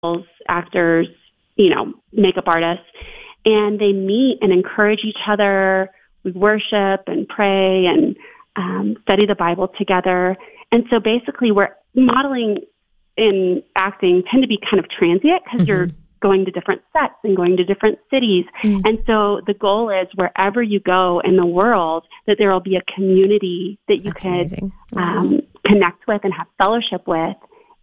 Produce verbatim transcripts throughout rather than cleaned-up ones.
actors, you know, makeup artists, and they meet and encourage each other. We worship and pray and um, study the Bible together. And so basically we're modeling in acting tend to be kind of transient because mm-hmm. you're going to different sets and going to different cities. Mm-hmm. And so the goal is wherever you go in the world, that there will be a community that you That's could um, connect with and have fellowship with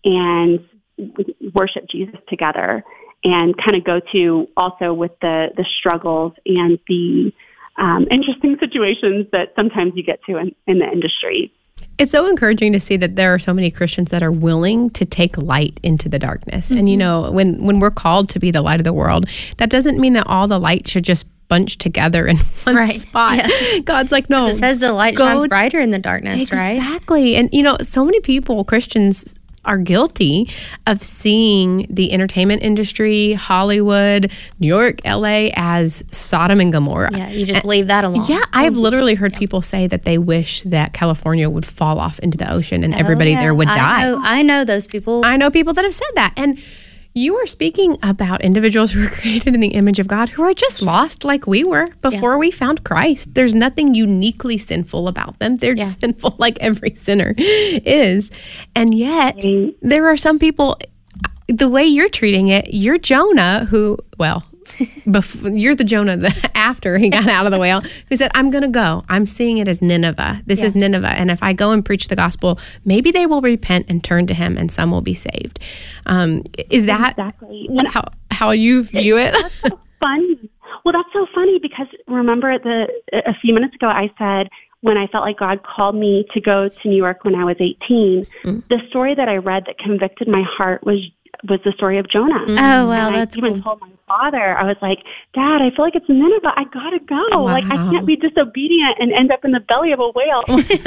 and worship Jesus together, and kind of go to also with the, the struggles and the um, interesting situations that sometimes you get to in, in the industry. It's so encouraging to see that there are so many Christians that are willing to take light into the darkness. Mm-hmm. And, you know, when, when we're called to be the light of the world, that doesn't mean that all the light should just bunch together in one right. spot. Yeah. God's like, no. It says the light go, shines brighter in the darkness, exactly. right? Exactly. And, you know, so many people, Christians, are guilty of seeing the entertainment industry, Hollywood, New York, L A as Sodom and Gomorrah. Yeah, you just and, leave that alone. Yeah, I've literally heard yeah. people say that they wish that California would fall off into the ocean and oh, everybody yeah. there would I die. Know, I know those people. I know people that have said that. And you are speaking about individuals who are created in the image of God who are just lost like we were before yeah. we found Christ. There's nothing uniquely sinful about them. They're yeah. sinful like every sinner is. And yet, there are some people, the way you're treating it, you're Jonah who, well, before, you're the Jonah that after he got out of the whale, who said, I'm going to go. I'm seeing it as Nineveh. This yeah. is Nineveh. And if I go and preach the gospel, maybe they will repent and turn to him and some will be saved. Um, is that exactly how, how you view it? That's so funny. Well, that's so funny because remember the a few minutes ago I said when I felt like God called me to go to New York when I was eighteen, mm. the story that I read that convicted my heart was was the story of Jonah. Oh, wow, and that's I even cool. told my father, I was like, Dad, I feel like it's Nineveh. I gotta go. Wow. Like, I can't be disobedient and end up in the belly of a whale.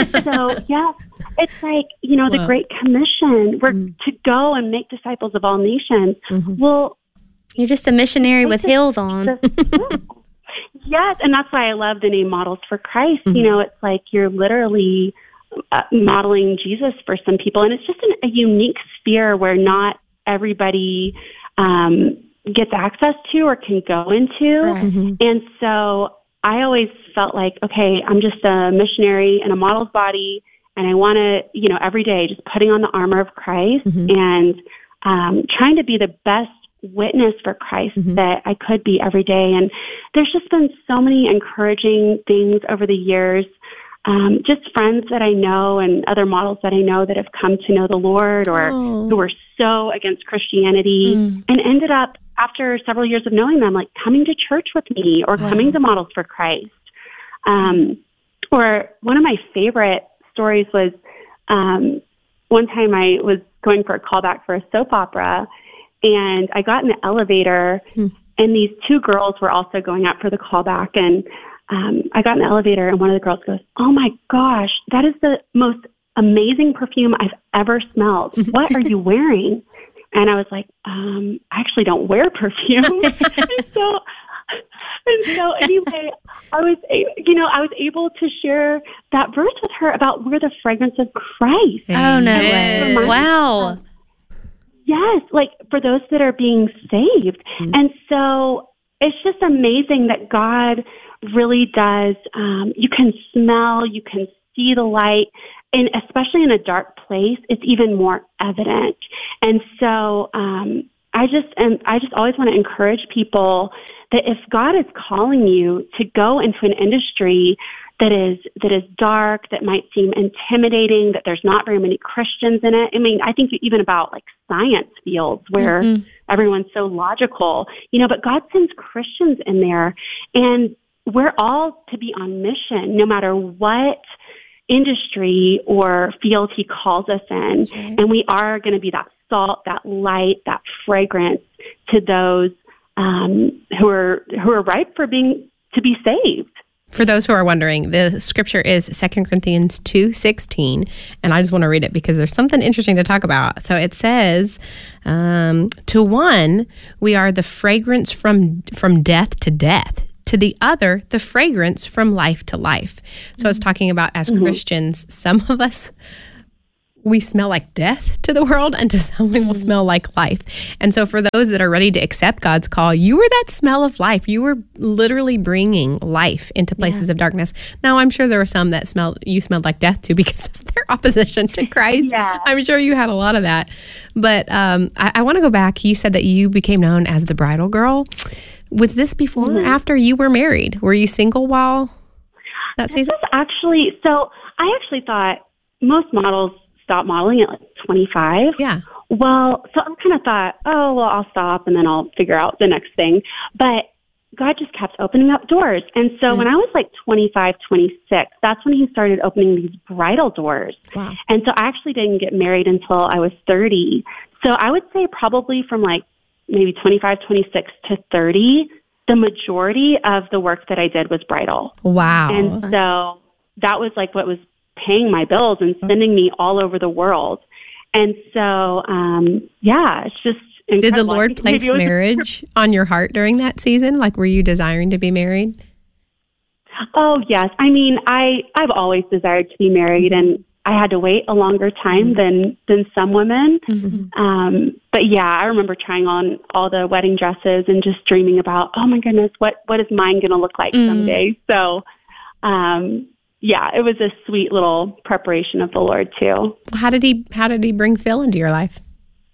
So, yeah, it's like, you know, the Whoa. Great Commission. We're mm. to go and make disciples of all nations. Mm-hmm. Well, you're just a missionary with heels on. Yes, and that's why I love the name Models for Christ. Mm-hmm. You know, it's like you're literally uh, modeling Jesus for some people. And it's just an, a unique sphere where not everybody um, gets access to or can go into. Right. Mm-hmm. And so I always felt like, okay, I'm just a missionary in a model's body, and I want to, you know, every day just putting on the armor of Christ mm-hmm. and um, trying to be the best witness for Christ mm-hmm. that I could be every day. And there's just been so many encouraging things over the years. Um, just friends that I know and other models that I know that have come to know the Lord or oh. who were so against Christianity mm. and ended up, after several years of knowing them, like coming to church with me or wow. coming to Models for Christ. Um, or one of my favorite stories was um, one time I was going for a callback for a soap opera, and I got in the elevator, mm. and these two girls were also going up for the callback, and Um, I got in the elevator and one of the girls goes, oh my gosh, that is the most amazing perfume I've ever smelled. What are you wearing? And I was like, um, I actually don't wear perfume. and so, and so anyway, I was, you know, I was able to share that verse with her about we're the fragrance of Christ. Oh, no way. Wow. Yes. Like for those that are being saved. Mm-hmm. And so it's just amazing that God really does, um, you can smell, you can see the light, and especially in a dark place, it's even more evident. And so um, I just and I just always want to encourage people that if God is calling you to go into an industry that is that is dark, that might seem intimidating, that there's not very many Christians in it. I mean, I think even about like science fields where mm-hmm. everyone's so logical, you know, but God sends Christians in there, and we're all to be on mission, no matter what industry or field he calls us in. Okay. And we are going to be that salt, that light, that fragrance to those um, who are who are ripe for being to be saved. For those who are wondering, the scripture is Second Corinthians two sixteen, and I just want to read it because there's something interesting to talk about. So it says, um, to one, we are the fragrance from from death to death. To the other, the fragrance from life to life. So mm-hmm. it's talking about as mm-hmm. Christians, some of us we smell like death to the world, and to some we will smell like life. And so for those that are ready to accept God's call, you were that smell of life. You were literally bringing life into places yeah. of darkness. Now, I'm sure there were some that smelled, you smelled like death to because of their opposition to Christ. yeah. I'm sure you had a lot of that. But um, I, I want to go back. You said that you became known as the bridal girl. Was this before mm-hmm. or after you were married? Were you single while that this season? Was actually, so I actually thought most models stop modeling at like twenty-five. Yeah. Well, so I kind of thought, oh, well, I'll stop and then I'll figure out the next thing. But God just kept opening up doors. And so mm. when I was like twenty-five, twenty-six, that's when he started opening these bridal doors. Wow. And so I actually didn't get married until I was thirty. So I would say probably from like maybe twenty-five, twenty-six to thirty, the majority of the work that I did was bridal. Wow. And so that was like what was paying my bills and sending me all over the world. And so, um, yeah, it's just incredible. Did the Lord place marriage on your heart during that season? Like, were you desiring to be married? Oh, yes. I mean, I, I've always desired to be married, and I had to wait a longer time mm-hmm. than, than some women. Mm-hmm. Um, but yeah, I remember trying on all the wedding dresses and just dreaming about, oh my goodness, what, what is mine going to look like mm-hmm. someday? So, um, yeah, it was a sweet little preparation of the Lord too. How did he, how did he bring Phil into your life?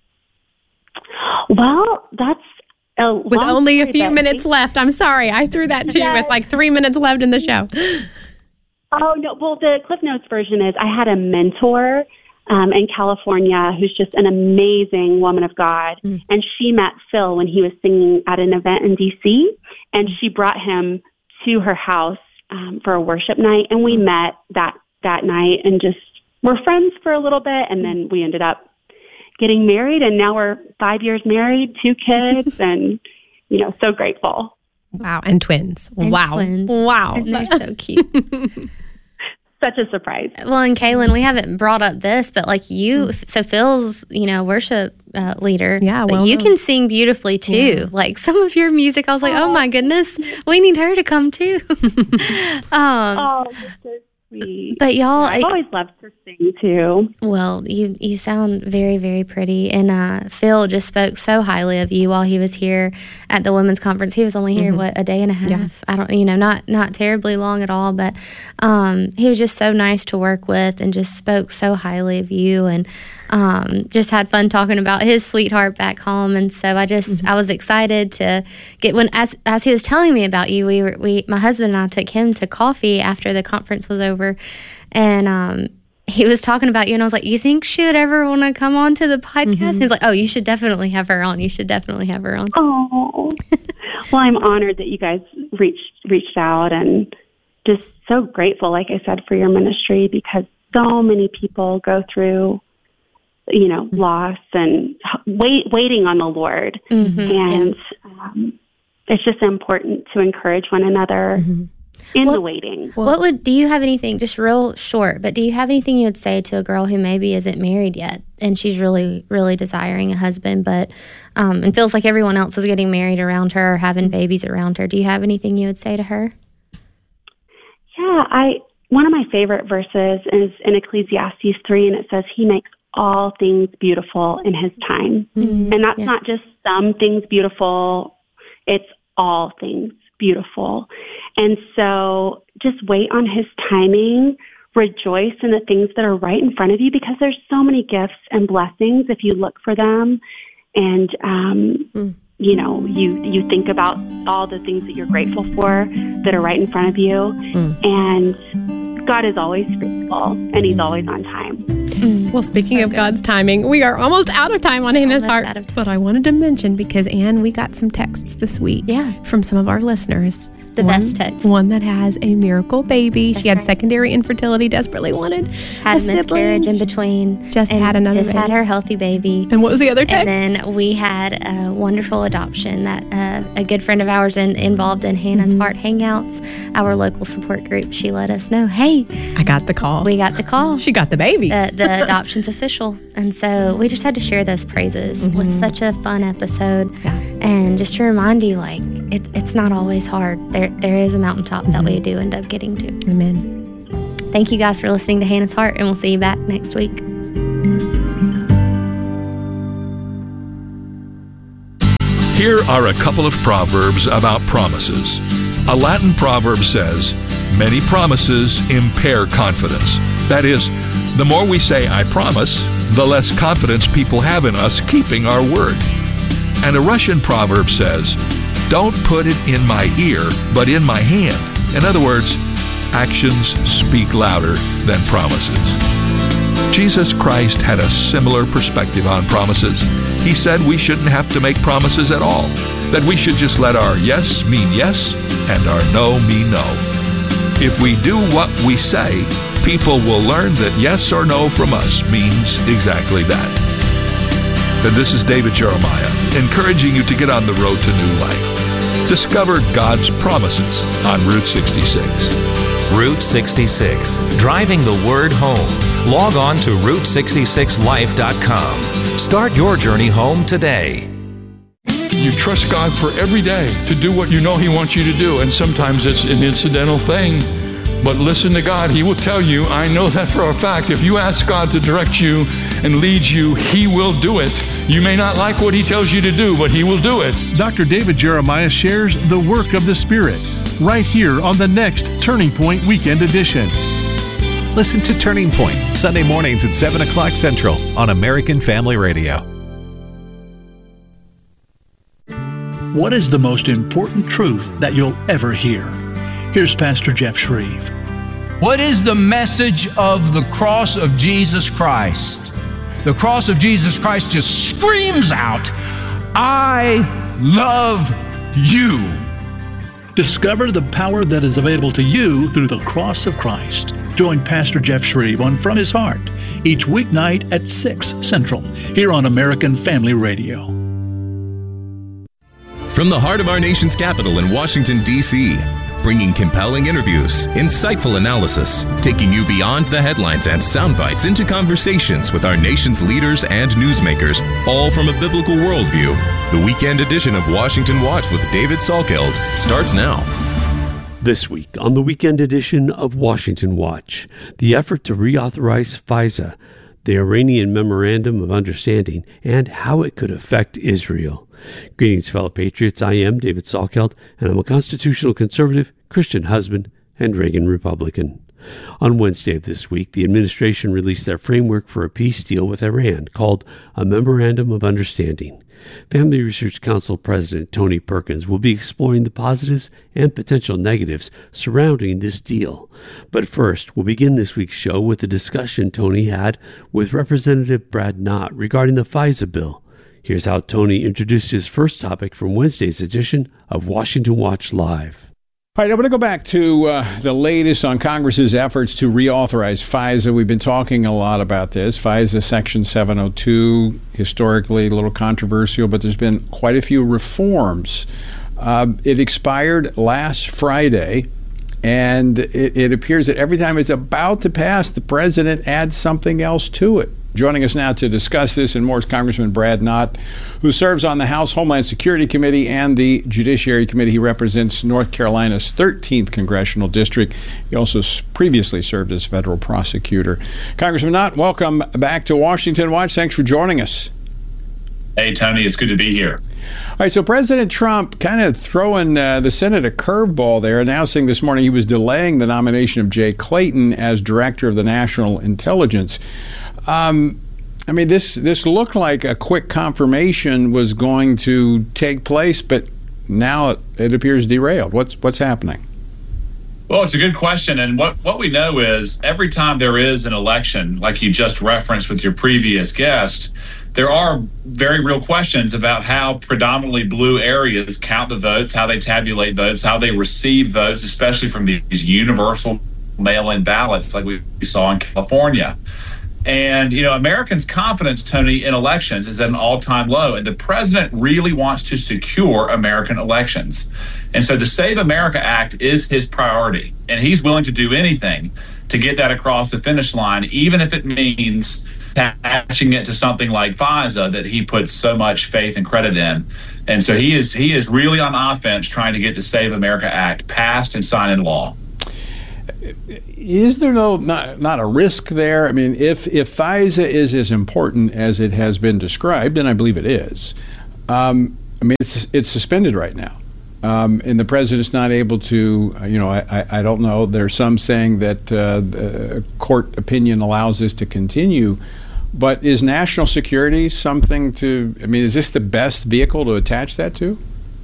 Well, that's a with only a few minutes he, left. I'm sorry. I threw that to yes. you with like three minutes left in the show. Oh, no. Well, the Cliff Notes version is I had a mentor um, in California who's just an amazing woman of God. Mm. And she met Phil when he was singing at an event in D C, and she brought him to her house um, for a worship night. And we mm. met that, that night and just were friends for a little bit. And then we ended up getting married, and now we're five years married, two kids, and, you know, so grateful. Wow. And twins. And wow. Twins. Wow. And they're so cute. Such a surprise. Well, and Kaylin, we haven't brought up this, but like you, so Phil's, you know, worship uh, leader. Yeah, well, but you can sing beautifully too. Yeah. Like some of your music, I was like, oh, oh my goodness, we need her to come too. um, oh, that's so sweet. But y'all, I've I, always loved to sing too. Well, you you sound very, very pretty. And uh, Phil just spoke so highly of you while he was here at the women's conference. He was only here, mm-hmm. what, a day and a half? Yeah. I don't, you know, not not terribly long at all. But um, he was just so nice to work with and just spoke so highly of you, and um, just had fun talking about his sweetheart back home. And so I just, mm-hmm. I was excited to get, when, as as he was telling me about you, we were, we, my husband and I took him to coffee after the conference was over. And um, he was talking about you, and I was like, you think she would ever want to come on to the podcast? Mm-hmm. He was like, oh, you should definitely have her on. You should definitely have her on. Oh, well, I'm honored that you guys reached reached out, and just so grateful, like I said, for your ministry, because so many people go through, you know, mm-hmm. loss and wait, waiting on the Lord. Mm-hmm. And yeah. um, it's just important to encourage one another. Mm-hmm. In what, the waiting. What would, do you have anything, just real short, but do you have anything you would say to a girl who maybe isn't married yet and she's really, really desiring a husband, but um, and feels like everyone else is getting married around her or having babies around her? Do you have anything you would say to her? Yeah, I one of my favorite verses is in Ecclesiastes three, and it says, he makes all things beautiful in his time. Mm-hmm. And that's yeah. not just some things beautiful, it's all things beautiful. And so just wait on his timing, rejoice in the things that are right in front of you, because there's so many gifts and blessings if you look for them. And, um, mm. you know, you, you think about all the things that you're grateful for that are right in front of you. Mm. And God is always faithful, and he's always on time. Mm. Well, speaking so of good. God's timing, we are almost out of time on Hannah's Heart. But I wanted to mention, because, Ann, we got some texts this week yeah. from some of our listeners. The one, best text. One that has a miracle baby. That's she had right. secondary infertility, desperately wanted had a miscarriage in between. Just had another Just baby. had her healthy baby. And what was the other text? And then we had a wonderful adoption that uh, a good friend of ours in, involved in Hannah's mm-hmm. Heart Hangouts, our local support group. She let us know, hey. I got the call. We got the call. She got the baby. The, the adoption's official. And so we just had to share those praises. Mm-hmm. It was such a fun episode. Yeah. And just to remind you, like, it, it's not always hard. There, There is a mountaintop mm-hmm. that we do end up getting to. Amen. Thank you guys for listening to Hannah's Heart, and we'll see you back next week. Here are a couple of proverbs about promises. A Latin proverb says, "Many promises impair confidence." That is, the more we say "I promise," the less confidence people have in us keeping our word. And a Russian proverb says, "Don't put it in my ear, but in my hand." In other words, actions speak louder than promises. Jesus Christ had a similar perspective on promises. He said we shouldn't have to make promises at all, that we should just let our yes mean yes and our no mean no. If we do what we say, people will learn that yes or no from us means exactly that. And this is David Jeremiah, encouraging you to get on the road to new life. Discover God's promises on Route sixty-six. Route sixty-six, driving the word home. Log on to route sixty-six life dot com. Start your journey home today. You trust God for every day to do what you know He wants you to do, and sometimes it's an incidental thing. But listen to God. He will tell you, I know that for a fact. If you ask God to direct you and lead you, He will do it. You may not like what He tells you to do, but He will do it. Doctor David Jeremiah shares the work of the Spirit right here on the next Turning Point Weekend Edition. Listen to Turning Point, Sunday mornings at seven o'clock Central on American Family Radio. What is the most important truth that you'll ever hear? Here's Pastor Jeff Shreve. What is the message of the cross of Jesus Christ? The cross of Jesus Christ just screams out, I love you. Discover the power that is available to you through the cross of Christ. Join Pastor Jeff Shreve on From His Heart each weeknight at six Central here on American Family Radio. From the heart of our nation's capital in Washington, D C, bringing compelling interviews, insightful analysis, taking you beyond the headlines and sound bites into conversations with our nation's leaders and newsmakers, all from a biblical worldview. The weekend edition of Washington Watch with David Salkeld starts now. This week on the weekend edition of Washington Watch, the effort to reauthorize FISA, the Iranian Memorandum of Understanding, and how it could affect Israel. Greetings, fellow patriots. I am David Salkeld, and I'm a constitutional conservative, Christian husband, and Reagan Republican. On Wednesday of this week, the administration released their framework for a peace deal with Iran called a Memorandum of Understanding. Family Research Council President Tony Perkins will be exploring the positives and potential negatives surrounding this deal. But first, we'll begin this week's show with the discussion Tony had with Representative Brad Knott regarding the FISA bill. Here's how Tony introduced his first topic from Wednesday's edition of Washington Watch Live. All right, I want to go back to uh, the latest on Congress's efforts to reauthorize FISA. We've been talking a lot about this. FISA Section seven oh two, historically a little controversial, but there's been quite a few reforms. Uh, it expired last Friday, and it, it appears that every time it's about to pass, the president adds something else to it. Joining us now to discuss this and more is Congressman Brad Knott, who serves on the House Homeland Security Committee and the Judiciary Committee. He represents North Carolina's thirteenth Congressional District. He also previously served as federal prosecutor. Congressman Knott, welcome back to Washington Watch. Thanks for joining us. Hey, Tony, it's good to be here. All right, so President Trump kind of throwing uh, the Senate a curveball there, announcing this morning he was delaying the nomination of Jay Clayton as Director of the National Intelligence. Um, I mean, this this looked like a quick confirmation was going to take place, but now it, it appears derailed. What's what's happening? Well, it's a good question. And what, what we know is every time there is an election, like you just referenced with your previous guest, there are very real questions about how predominantly blue areas count the votes, how they tabulate votes, how they receive votes, especially from these universal mail-in ballots like we saw in California. And, you know, Americans' confidence, Tony, in elections is at an all-time low. And the president really wants to secure American elections. And so the Save America Act is his priority. And he's willing to do anything to get that across the finish line, even if it means attaching it to something like FISA that he puts so much faith and credit in. And so he is he is really on offense trying to get the Save America Act passed and signed into law. is there no not, not a risk there? I mean, if if FISA is as important as it has been described, and I believe it is, um, I mean, it's it's suspended right now. Um, and the president's not able to, you know, I, I don't know. There's some saying that uh, the court opinion allows this to continue. But is national security something to, I mean, is this the best vehicle to attach that to?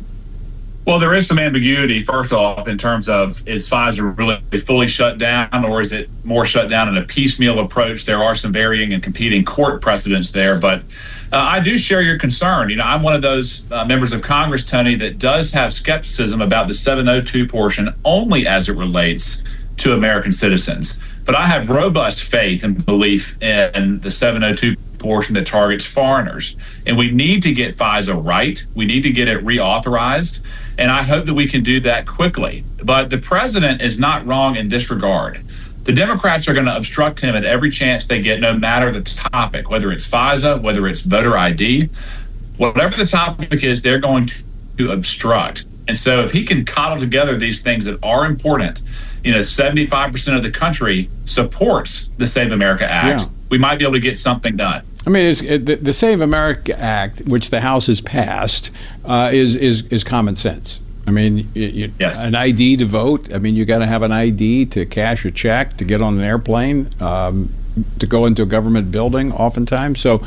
Well, there is some ambiguity, first off, in terms of is FISA really fully shut down, or is it more shut down in a piecemeal approach? There are some varying and competing court precedents there. But uh, I do share your concern. You know, I'm one of those uh, members of Congress, Tony, that does have skepticism about the seven oh two portion only as it relates to American citizens. But I have robust faith and belief in the seven oh two portion that targets foreigners. And we need to get FISA right. We need to get it reauthorized. And I hope that we can do that quickly. But the president is not wrong in this regard. The Democrats are going to obstruct him at every chance they get, no matter the topic, whether it's FISA, whether it's voter I D, whatever the topic is, they're going to, to obstruct. And so if he can coddle together these things that are important, you know, seventy-five percent of the country supports the Save America Act. Yeah. We might be able to get something done. I mean, it's, it, the, the Save America Act, which the House has passed, uh, is, is is common sense. I mean, you, you, yes. an I D to vote. I mean, you got to have an I D to cash a check, to get on an airplane, um, to go into a government building oftentimes. So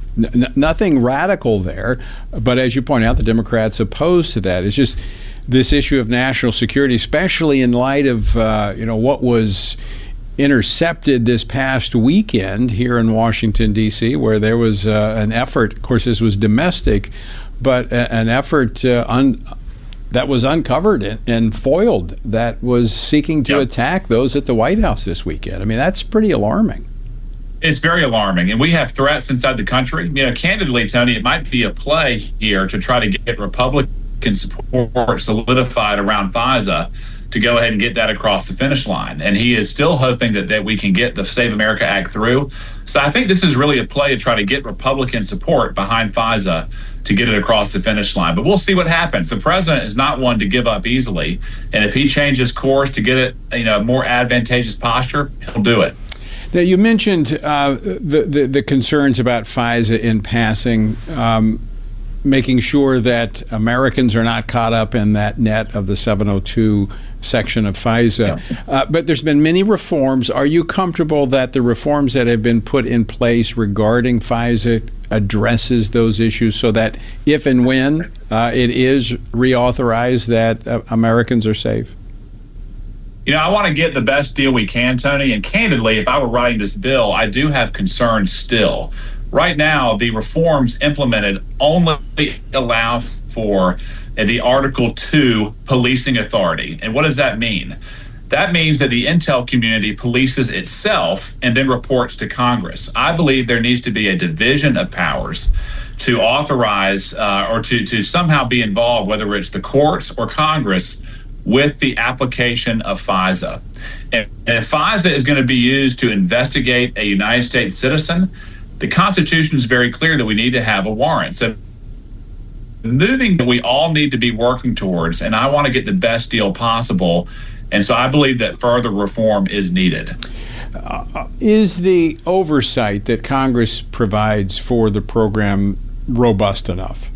n- nothing radical there. But as you point out, the Democrats opposed to that. It's just this issue of national security, especially in light of, uh, you know, what was intercepted this past weekend here in Washington, D C, where there was uh, an effort. Of course, this was domestic, but a, an effort uh, un, that was uncovered and, and foiled that was seeking to yep. attack those at the White House this weekend. I mean, that's pretty alarming. It's very alarming. And we have threats inside the country. You know, candidly, Tony, it might be a play here to try to get Republican support solidified around FISA to go ahead and get that across the finish line. And he is still hoping that, that we can get the Save America Act through. So I think this is really a play to try to get Republican support behind FISA to get it across the finish line. But we'll see what happens. The president is not one to give up easily. And if he changes course to get it, you know, a more advantageous posture, he'll do it. Now, you mentioned uh, the, the, the concerns about FISA in passing, um, making sure that Americans are not caught up in that net of the seven oh two section of FISA. Yeah. Uh, but there's been many reforms. Are you comfortable that the reforms that have been put in place regarding FISA addresses those issues so that if and when uh, it is reauthorized, that uh, Americans are safe? You know, I want to get the best deal we can, Tony. And candidly, if I were writing this bill, I do have concerns still. Right now, the reforms implemented only allow for the Article two policing authority. And what does that mean? That means that the intel community polices itself and then reports to Congress. I believe there needs to be a division of powers to authorize uh, or to, to somehow be involved, whether it's the courts or Congress, with the application of FISA. And if FISA is going to be used to investigate a United States citizen, the Constitution is very clear that we need to have a warrant. So moving that we all need to be working towards, and I want to get the best deal possible. And so I believe that further reform is needed. Uh, is the oversight that Congress provides for the program robust enough?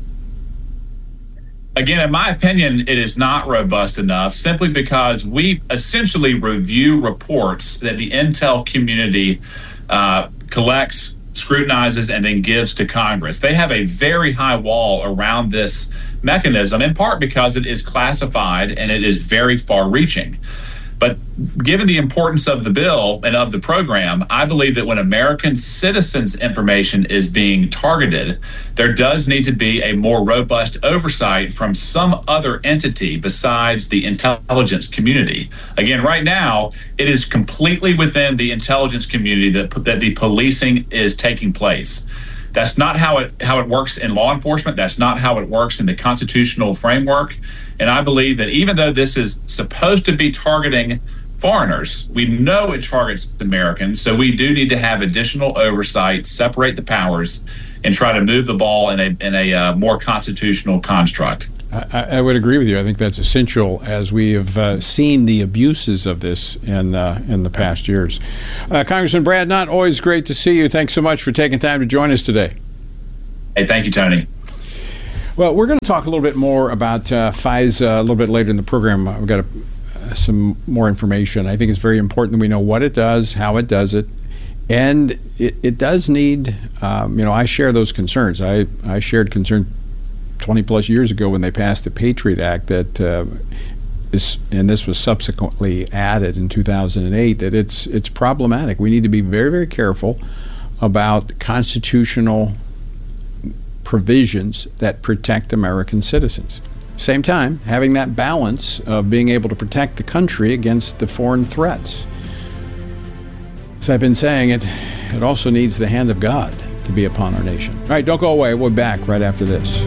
Again, in my opinion, it is not robust enough simply because we essentially review reports that the intel community uh, collects, scrutinizes, and then gives to Congress. They have a very high wall around this mechanism, in part because it is classified and it is very far-reaching. But given the importance of the bill and of the program, I believe that when American citizens' information is being targeted, there does need to be a more robust oversight from some other entity besides the intelligence community. Again, right now, it is completely within the intelligence community that, that the policing is taking place. That's not how it how it works in law enforcement. That's not how it works in the constitutional framework. And I believe that even though this is supposed to be targeting foreigners, we know it targets Americans. So we do need to have additional oversight, separate the powers, and try to move the ball in a in a uh, more constitutional construct. I, I would agree with you. I think that's essential as we have uh, seen the abuses of this in uh, in the past years. Uh, Congressman Brad Knott, always great to see you. Thanks so much for taking time to join us today. Hey, thank you, Tony. Well, we're going to talk a little bit more about uh, FISA a little bit later in the program. I've got a, uh, some more information. I think it's very important that we know what it does, how it does it, and it, it does need, um, you know, I share those concerns. I, I shared concern twenty plus years ago when they passed the Patriot Act that uh, is, and this was subsequently added in two thousand eight, that it's it's problematic. We need to be very, very careful about constitutional provisions that protect American citizens. Same time, having that balance of being able to protect the country against the foreign threats. As I've been saying, it it also needs the hand of God to be upon our nation. All right, don't go away. We'll be back right after this.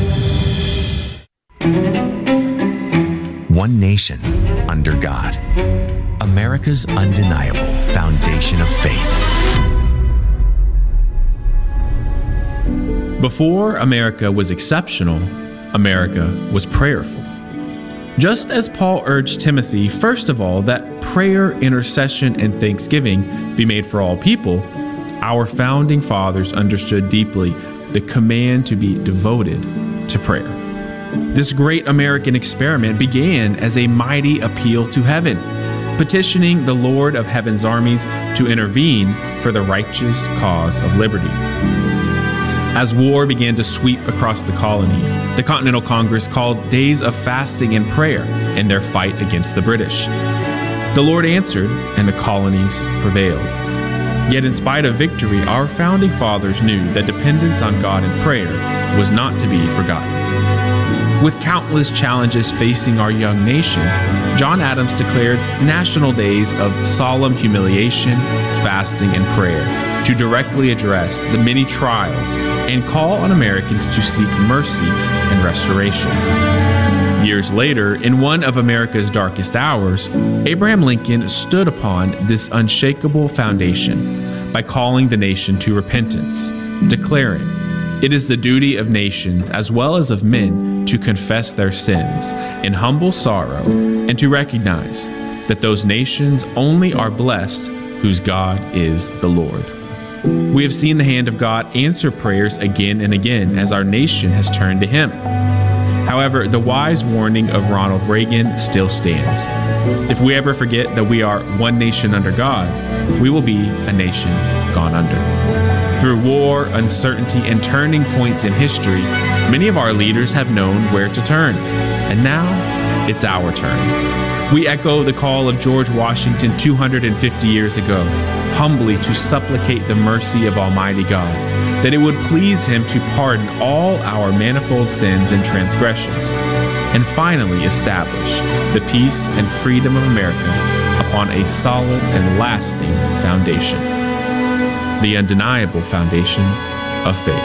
One nation under God. America's undeniable foundation of faith. Before America was exceptional, America was prayerful. Just as Paul urged Timothy, first of all, that prayer, intercession, and thanksgiving be made for all people, our founding fathers understood deeply the command to be devoted to prayer. This great American experiment began as a mighty appeal to heaven, petitioning the Lord of heaven's armies to intervene for the righteous cause of liberty. As war began to sweep across the colonies, the Continental Congress called days of fasting and prayer in their fight against the British. The Lord answered, and the colonies prevailed. Yet in spite of victory, our founding fathers knew that dependence on God and prayer was not to be forgotten. With countless challenges facing our young nation, John Adams declared national days of solemn humiliation, fasting, and prayer to directly address the many trials and call on Americans to seek mercy and restoration. Years later, in one of America's darkest hours, Abraham Lincoln stood upon this unshakable foundation by calling the nation to repentance, declaring, "It is the duty of nations as well as of men to confess their sins in humble sorrow and to recognize that those nations only are blessed whose God is the Lord." We have seen the hand of God answer prayers again and again as our nation has turned to Him. However, the wise warning of Ronald Reagan still stands. If we ever forget that we are one nation under God, we will be a nation gone under. Through war, uncertainty, and turning points in history, many of our leaders have known where to turn. And now, it's our turn. We echo the call of George Washington two hundred fifty years ago, humbly to supplicate the mercy of Almighty God, that it would please Him to pardon all our manifold sins and transgressions, and finally establish the peace and freedom of America upon a solid and lasting foundation. The undeniable foundation of faith.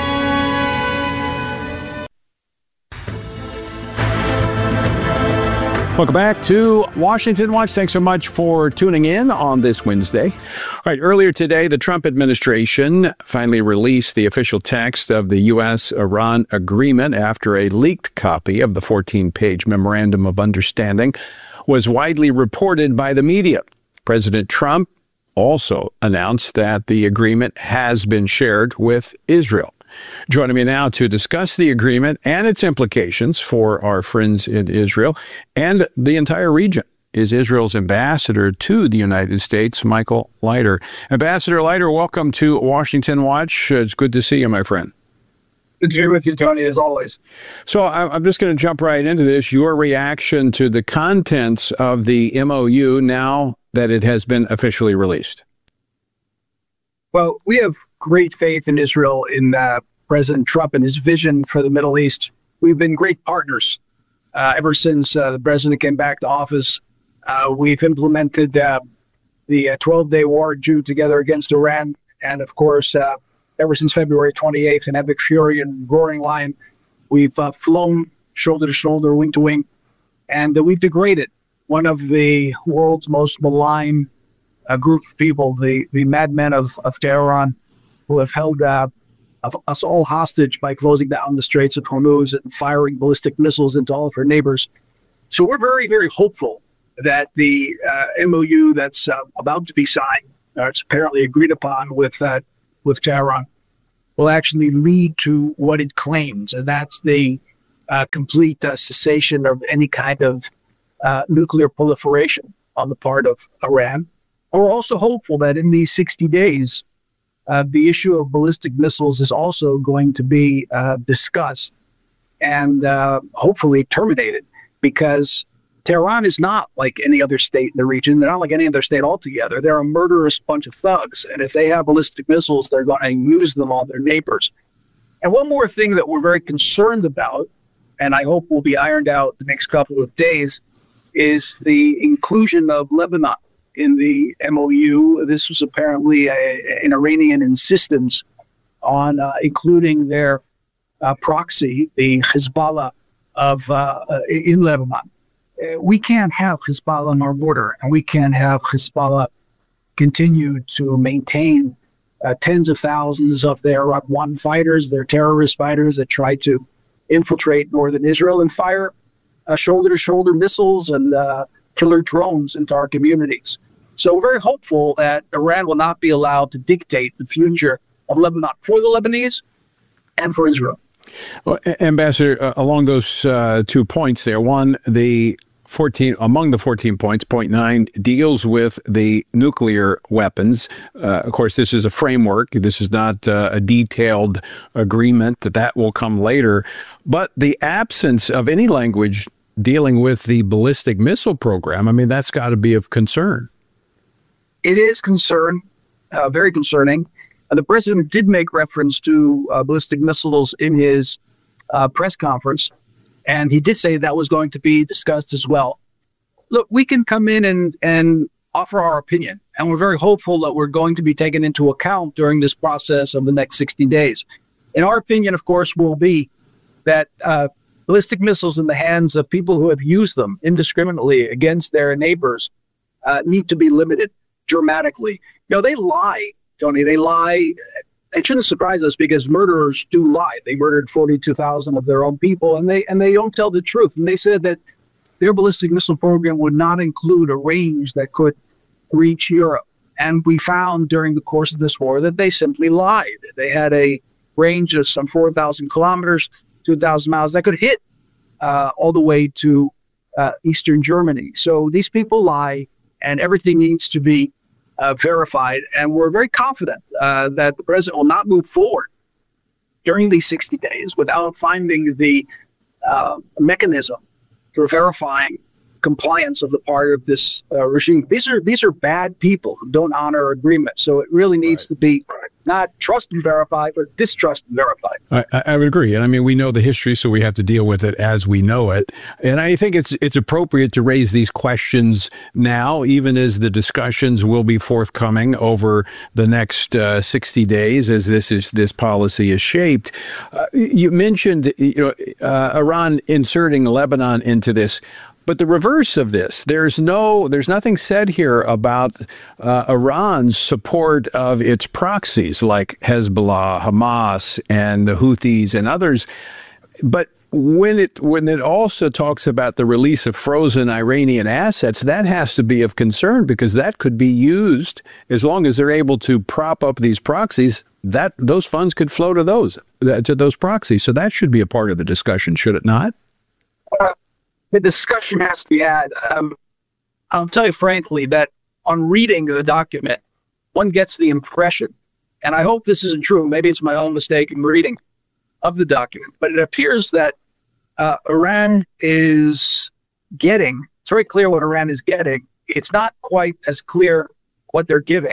Welcome back to Washington Watch. Thanks so much for tuning in on this Wednesday. All right, earlier today, the Trump administration finally released the official text of the U S Iran agreement after a leaked copy of the fourteen-page Memorandum of Understanding was widely reported by the media. President Trump also announced that the agreement has been shared with Israel. Joining me now to discuss the agreement and its implications for our friends in Israel and the entire region is Israel's ambassador to the United States, Michael Leiter. Ambassador Leiter, welcome to Washington Watch. It's good to see you, my friend. Good to be with you, Tony, as always. So I'm just going to jump right into this. Your reaction to the contents of the M O U now that it has been officially released. Well, we have great faith in Israel, in uh, President Trump and his vision for the Middle East. We've been great partners uh, ever since uh, the president came back to office. Uh, we've implemented uh, the twelve-day war Jew together against Iran. And, of course, uh, ever since February twenty-eighth, in Epic Fury and Roaring Lion, we've uh, flown shoulder to shoulder, wing to wing, and uh, we've degraded one of the world's most malign uh, group of people, the, the madmen of, of Tehran, who have held uh, of us all hostage by closing down the Straits of Hormuz and firing ballistic missiles into all of her neighbors. So we're very, very hopeful that the uh, M O U that's uh, about to be signed, uh, it's apparently agreed upon with uh, with Tehran, will actually lead to what it claims, and that's the uh, complete uh, cessation of any kind of uh, nuclear proliferation on the part of Iran. And we're also hopeful that in these sixty days, uh, the issue of ballistic missiles is also going to be uh, discussed and uh, hopefully terminated, because Tehran is not like any other state in the region. They're not like any other state altogether. They're a murderous bunch of thugs. And if they have ballistic missiles, they're going to use them on their neighbors. And one more thing that we're very concerned about, and I hope will be ironed out the next couple of days, is the inclusion of Lebanon in the M O U. This was apparently a, an Iranian insistence on uh, including their uh, proxy, the Hezbollah, of uh, uh, in Lebanon. Uh, we can't have Hezbollah on our border, and we can't have Hezbollah continue to maintain uh, tens of thousands of their one fighters, their terrorist fighters that try to infiltrate northern Israel and fire uh, shoulder-to-shoulder missiles and uh, killer drones into our communities. So we're very hopeful that Iran will not be allowed to dictate the future of Lebanon for the Lebanese and for Israel. Well, Ambassador, uh, along those uh, two points there, one, the fourteen among the fourteen points, point nine deals with the nuclear weapons. Uh, of course, this is a framework. This is not uh, a detailed agreement. That that will come later. But the absence of any language dealing with the ballistic missile program, I mean, that's got to be of concern. It is concern, uh, very concerning. Uh, the president did make reference to uh, ballistic missiles in his uh, press conference, and he did say that was going to be discussed as well. Look, we can come in and, and offer our opinion, and we're very hopeful that we're going to be taken into account during this process of the next sixty days. And our opinion, of course, will be that uh, ballistic missiles in the hands of people who have used them indiscriminately against their neighbors uh, need to be limited dramatically. You know, they lie. Tony, they lie. It shouldn't surprise us because murderers do lie. They murdered forty-two thousand of their own people, and they and they don't tell the truth. And they said that their ballistic missile program would not include a range that could reach Europe. And we found during the course of this war that they simply lied. They had a range of some four thousand kilometers, two thousand miles that could hit uh, all the way to uh, eastern Germany. So these people lie, and everything needs to be Uh, verified, and we're very confident uh, that the president will not move forward during these sixty days without finding the uh, mechanism for verifying compliance of the part of this uh, regime. These are these are bad people who don't honor agreement. So it really needs right. to be not trust and verify, but distrust and verify. I, I would agree. And I mean, we know the history, so we have to deal with it as we know it. And I think it's it's appropriate to raise these questions now, even as the discussions will be forthcoming over the next uh, sixty days as this is this policy is shaped. Uh, you mentioned you know uh, Iran inserting Lebanon into this. But the reverse of this, there's no, there's nothing said here about uh, Iran's support of its proxies like Hezbollah, Hamas, and the Houthis and others. But when it when it also talks about the release of frozen Iranian assets, that has to be of concern because that could be used as long as they're able to prop up these proxies. That those funds could flow to those to those proxies. So that should be a part of the discussion, should it not? Uh, The discussion has to be had. Um, I'll tell you frankly that on reading the document, one gets the impression, and I hope this isn't true, maybe it's my own mistake in reading of the document, but it appears that uh, Iran is getting, it's very clear what Iran is getting. It's not quite as clear what they're giving.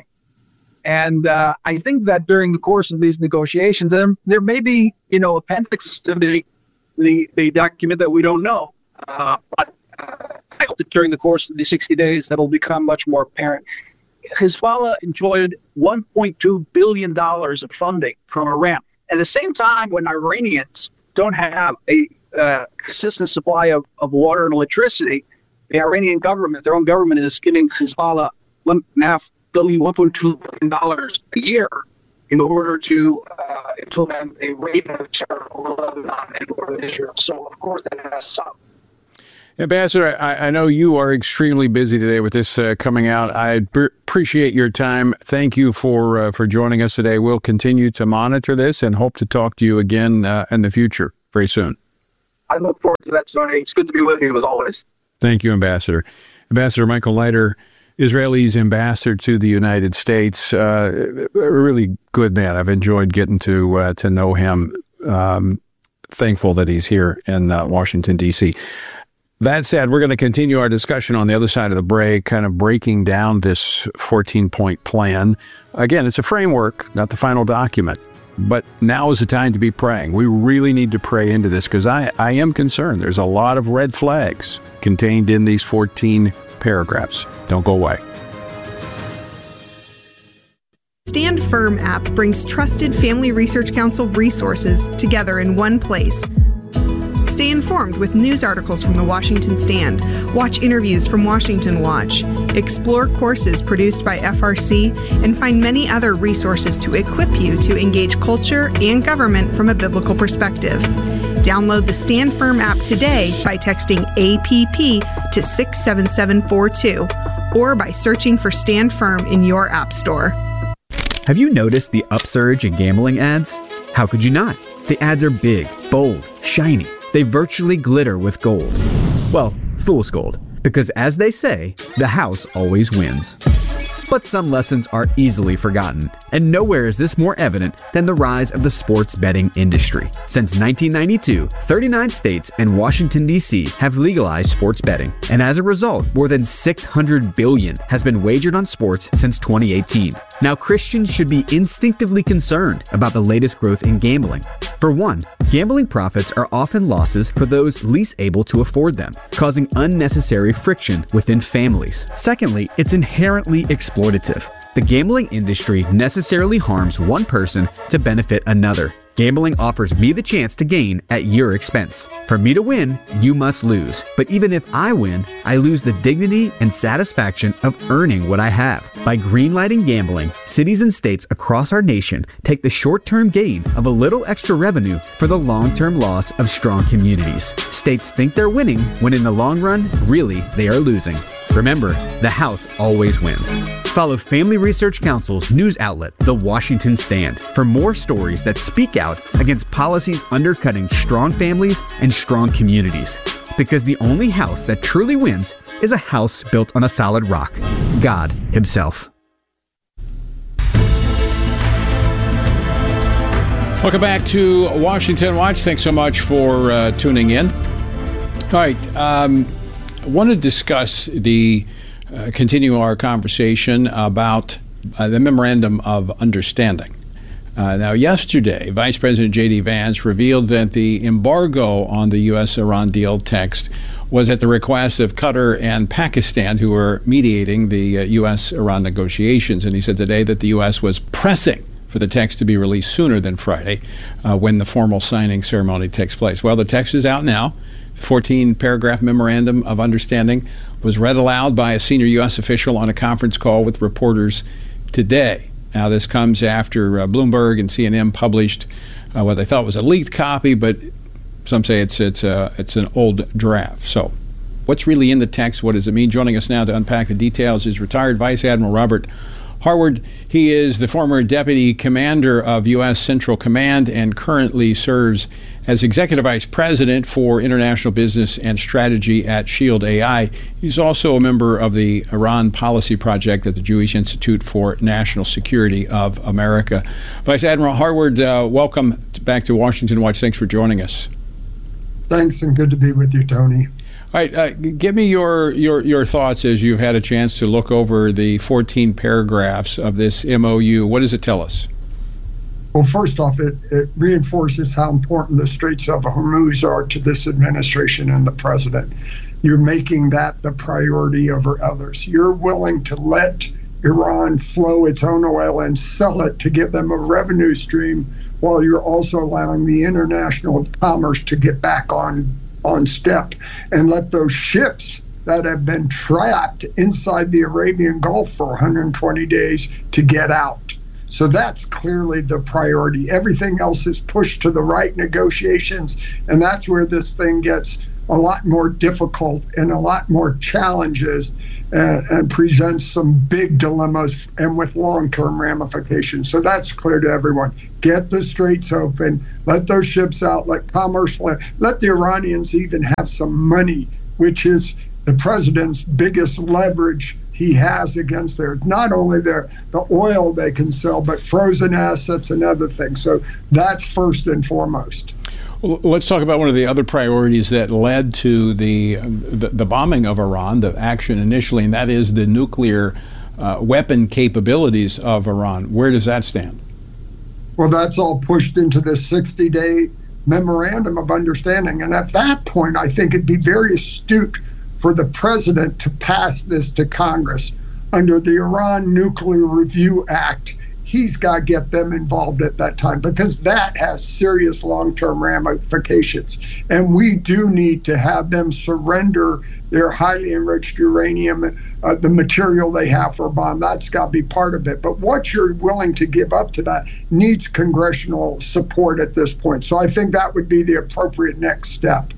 And uh, I think that during the course of these negotiations, there, there may be, you know, appendixes to the, the, the document that we don't know. Uh, but uh, I hope that during the course of the sixty days, that'll become much more apparent. Hezbollah enjoyed one point two billion dollars of funding from Iran. At the same time, when Iranians don't have a uh, consistent supply of, of water and electricity, the Iranian government, their own government, is giving Hezbollah one and a half billion, one point two billion dollars a year in order to uh, implement a raid of terror over Lebanon and over Israel. So, of course, that has some. Ambassador, I, I know you are extremely busy today with this uh, coming out. I b- appreciate your time. Thank you for uh, for joining us today. We'll continue to monitor this and hope to talk to you again uh, in the future very soon. I look forward to that, Tony. It's good to be with you as always. Thank you, Ambassador. Ambassador Michael Leiter, Israel's ambassador to the United States, uh, a really good man. I've enjoyed getting to uh, to know him. Um, thankful that he's here in uh, Washington, D C That said, we're going to continue our discussion on the other side of the break, kind of breaking down this fourteen-point plan. Again, it's a framework, not the final document. But now is the time to be praying. We really need to pray into this because I, I am concerned. There's a lot of red flags contained in these fourteen paragraphs. Don't go away. Stand Firm app brings trusted Family Research Council resources together in one place. Stay informed with news articles from the Washington Stand, watch interviews from Washington Watch, explore courses produced by F R C, and find many other resources to equip you to engage culture and government from a biblical perspective. Download the Stand Firm app today by texting A P P to six seven seven four two or by searching for Stand Firm in your app store. Have you noticed the upsurge in gambling ads? How could you not? The ads are big, bold, shiny. They virtually glitter with gold. Well, fool's gold. Because as they say, the house always wins. But some lessons are easily forgotten, and nowhere is this more evident than the rise of the sports betting industry. Since nineteen ninety-two, thirty-nine states and Washington, D C have legalized sports betting, and as a result, more than six hundred billion dollars has been wagered on sports since twenty eighteen. Now, Christians should be instinctively concerned about the latest growth in gambling. For one, gambling profits are often losses for those least able to afford them, causing unnecessary friction within families. Secondly, it's inherently exploitative. The gambling industry necessarily harms one person to benefit another. Gambling offers me the chance to gain at your expense. For me to win, you must lose. But even if I win, I lose the dignity and satisfaction of earning what I have. By greenlighting gambling, cities and states across our nation take the short-term gain of a little extra revenue for the long-term loss of strong communities. States think they're winning when in the long run, really, they are losing. Remember, the house always wins. Follow Family Research Council's news outlet, The Washington Stand, for more stories that speak out against policies undercutting strong families and strong communities. Because the only house that truly wins is a house built on a solid rock, God Himself. Welcome back to Washington Watch. Thanks so much for uh, tuning in. All right. Um, I want to discuss the, uh, continue our conversation about uh, the Memorandum of Understanding. Uh, now, yesterday, Vice President J D. Vance revealed that the embargo on the U S Iran deal text was at the request of Qatar and Pakistan, who were mediating the uh, U S Iran negotiations. And he said today that the U S was pressing for the text to be released sooner than Friday, uh, when the formal signing ceremony takes place. Well, the text is out now. The fourteen-paragraph Memorandum of Understanding was read aloud by a senior U S official on a conference call with reporters today. Now, this comes after uh, Bloomberg and C N N published uh, what they thought was a leaked copy, but some say it's it's uh, it's an old draft. So, what's really in the text? What does it mean? Joining us now to unpack the details is retired Vice Admiral Robert Harward. He is the former Deputy Commander of U S Central Command and currently serves as Executive Vice President for International Business and Strategy at Shield A I. He's also a member of the Iran Policy Project at the Jewish Institute for National Security of America. Vice Admiral Harward, uh, welcome back to Washington Watch. Thanks for joining us. Thanks, and good to be with you, Tony. All right, uh, give me your, your your thoughts as you've had a chance to look over the fourteen paragraphs of this M O U. What does it tell us? Well, first off, it, it reinforces how important the Straits of Hormuz are to this administration and the president. You're making that the priority over others. You're willing to let Iran flow its own oil and sell it to give them a revenue stream, while you're also allowing the international commerce to get back on on step and let those ships that have been trapped inside the Arabian Gulf for one hundred twenty days to get out. So that's clearly the priority. Everything else is pushed to the right, negotiations, and that's where this thing gets a lot more difficult and a lot more challenges and, and presents some big dilemmas and with long-term ramifications. So that's clear to everyone. Get the straits open, let those ships out, let commerce, let, let the Iranians even have some money, which is the president's biggest leverage he has against their, not only their the oil they can sell, but frozen assets and other things. So that's first and foremost. Well, let's talk about one of the other priorities that led to the, the, the bombing of Iran, the action initially, and that is the nuclear uh, weapon capabilities of Iran. Where does that stand? Well, that's all pushed into this sixty-day memorandum of understanding. And at that point, I think it'd be very astute for the president to pass this to Congress. Under the Iran Nuclear Review Act, he's got to get them involved at that time, because that has serious long-term ramifications. And we do need to have them surrender their highly enriched uranium, uh, the material they have for a bomb. That's got to be part of it. But what you're willing to give up to that needs congressional support at this point. So I think that would be the appropriate next step.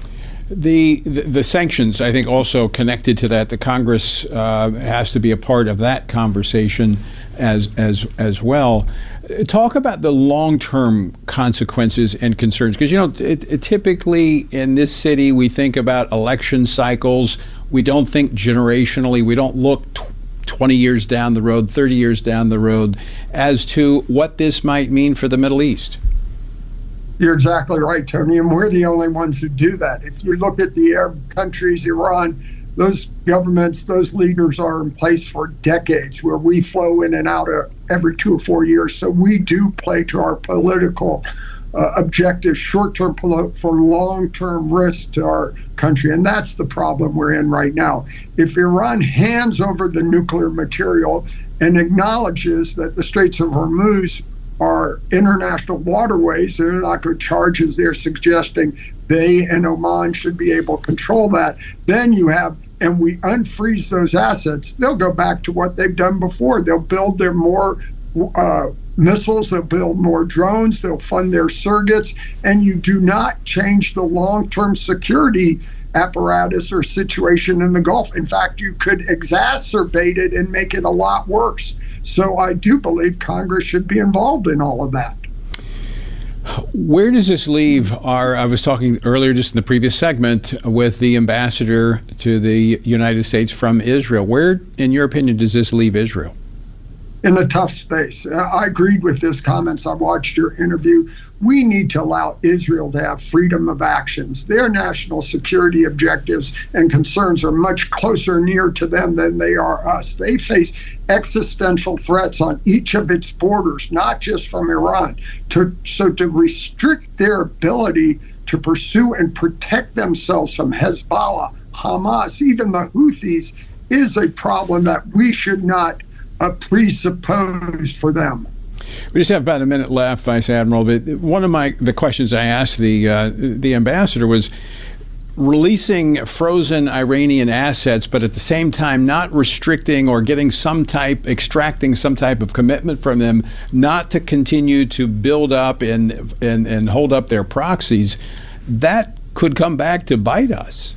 The, the the sanctions, I think, also connected to that. The Congress uh, has to be a part of that conversation as as as well. Talk about the long-term consequences and concerns, because you know, it, it, typically in this city we think about election cycles. We don't think generationally. We don't look tw- twenty years down the road, thirty years down the road, as to what this might mean for the Middle East. You're exactly right, Tony, and we're the only ones who do that. If you look at the Arab countries, Iran, those governments, those leaders are in place for decades, where we flow in and out of every two or four years. So we do play to our political uh, objectives, short-term pol- for long-term risk to our country, and that's the problem we're in right now. If Iran hands over the nuclear material and acknowledges that the Straits of Hormuz are international waterways, they're not going to charge as they're suggesting they and Oman should be able to control that. Then you have, and we unfreeze those assets, they'll go back to what they've done before. They'll build their more uh, missiles, they'll build more drones, they'll fund their surrogates, and you do not change the long-term security apparatus or situation in the Gulf. In fact, you could exacerbate it and make it a lot worse. So I do believe Congress should be involved in all of that. Where does this leave our, I was talking earlier just in the previous segment with the ambassador to the United States from Israel. Where, in your opinion, does this leave Israel? In a tough space. I agreed with his comments. I watched your interview. We need to allow Israel to have freedom of actions. Their national security objectives and concerns are much closer near to them than they are us. They face existential threats on each of its borders, not just from Iran. To, so to restrict their ability to pursue and protect themselves from Hezbollah, Hamas, even the Houthis, is a problem that we should not uh, presuppose for them. We just have about a minute left, Vice Admiral. But one of my the questions I asked the uh, the ambassador was releasing frozen Iranian assets, but at the same time not restricting or getting some type, extracting some type of commitment from them, not to continue to build up and and, and hold up their proxies. That could come back to bite us.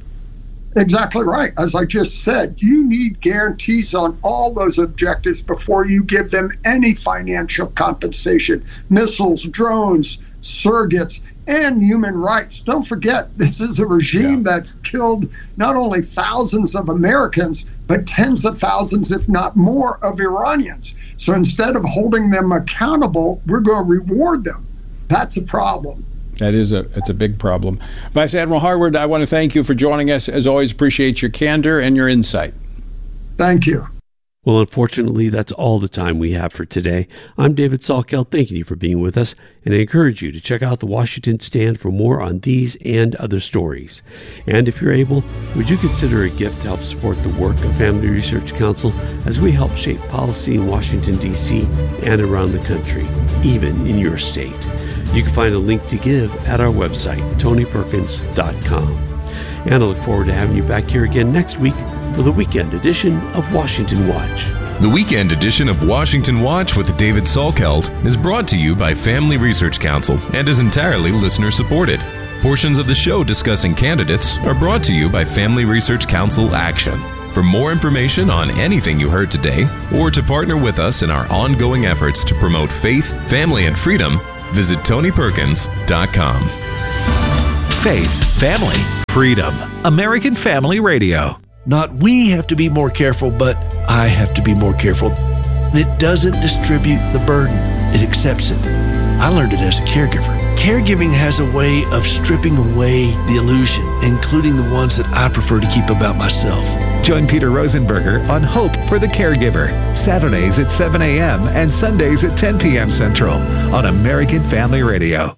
Exactly right. As I just said, you need guarantees on all those objectives before you give them any financial compensation. Missiles, drones, surrogates, and human rights. Don't forget, this is a regime yeah. that's killed not only thousands of Americans, but tens of thousands, if not more, of Iranians. So instead of holding them accountable, we're going to reward them. That's a problem. That is a it's a big problem. Vice Admiral Harward, I want to thank you for joining us. As always, appreciate your candor and your insight. Thank you. Well, unfortunately, that's all the time we have for today. I'm David Salkeld, thanking you for being with us, and I encourage you to check out the Washington Stand for more on these and other stories. And if you're able, would you consider a gift to help support the work of Family Research Council as we help shape policy in Washington, D C and around the country, even in your state? You can find a link to give at our website, tony perkins dot com. And I look forward to having you back here again next week for the weekend edition of Washington Watch. The weekend edition of Washington Watch with David Salkeld is brought to you by Family Research Council and is entirely listener-supported. Portions of the show discussing candidates are brought to you by Family Research Council Action. For more information on anything you heard today, or to partner with us in our ongoing efforts to promote faith, family, and freedom, visit tony perkins dot com. Faith, family, freedom. American Family Radio. Not we have to be more careful, but I have to be more careful. And it doesn't distribute the burden, it accepts it. I learned it as a caregiver. Caregiving has a way of stripping away the illusion, including the ones that I prefer to keep about myself. Join Peter Rosenberger on Hope for the Caregiver, Saturdays at seven a.m. and Sundays at ten p.m. Central on American Family Radio.